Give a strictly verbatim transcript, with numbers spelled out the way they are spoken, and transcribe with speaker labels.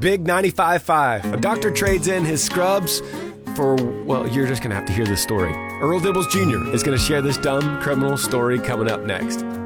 Speaker 1: Big ninety-five point five. A doctor trades in his scrubs for, well, you're just going to have to hear this story. Earl Dibbles Junior is going to share this dumb criminal story coming up next.